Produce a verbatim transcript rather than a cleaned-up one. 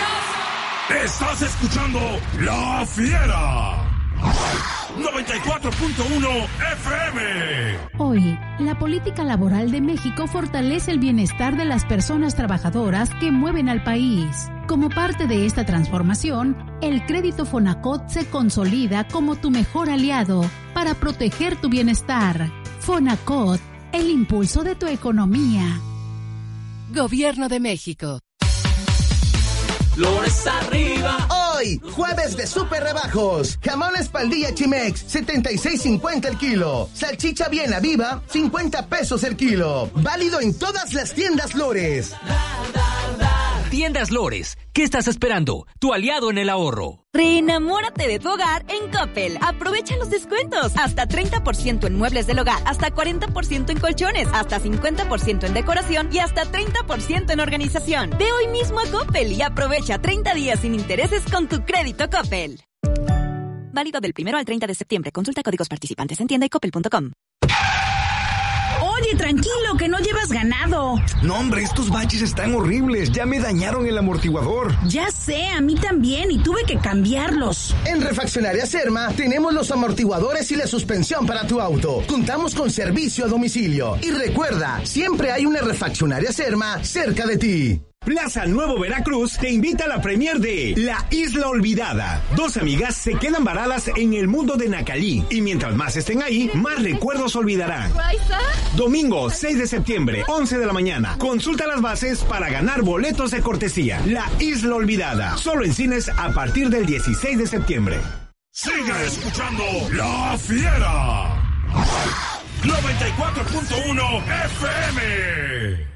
Estás escuchando La Fiera. noventa y cuatro punto uno F M. Hoy, la política laboral de México fortalece el bienestar de las personas trabajadoras que mueven al país. Como parte de esta transformación, el crédito Fonacot se consolida como tu mejor aliado para proteger tu bienestar. Fonacot, el impulso de tu economía. Gobierno de México. Flores arriba. Hoy, jueves de super rebajos. Jamón espaldilla Chimex, setenta y seis cincuenta el kilo. Salchicha Viena Viva, cincuenta pesos el kilo. Válido en todas las tiendas Lores. Tiendas Lores, ¿qué estás esperando? Tu aliado en el ahorro. Reenamórate de tu hogar en Coppel. Aprovecha los descuentos. Hasta treinta por ciento en muebles del hogar, hasta cuarenta por ciento en colchones, hasta cincuenta por ciento en decoración y hasta treinta por ciento en organización. Ve hoy mismo a Coppel y aprovecha treinta días sin intereses con tu crédito Coppel. Válido del primero al treinta de septiembre. Consulta códigos participantes en tienda y coppel punto com. Oye, tranquilo, que no llevas ganado. No, hombre, estos baches están horribles. Ya me dañaron el amortiguador. Ya sé, a mí también, y tuve que cambiarlos. En Refaccionaria Serma tenemos los amortiguadores y la suspensión para tu auto. Contamos con servicio a domicilio. Y recuerda, siempre hay una Refaccionaria Serma cerca de ti. Plaza Nuevo Veracruz te invita a la premier de La Isla Olvidada. Dos amigas se quedan varadas en el mundo de Nacalí y mientras más estén ahí, más recuerdos olvidarán. Domingo seis de septiembre, once de la mañana. Consulta las bases para ganar boletos de cortesía. La Isla Olvidada, solo en cines a partir del dieciséis de septiembre. Sigue escuchando La Fiera. noventa y cuatro punto uno F M.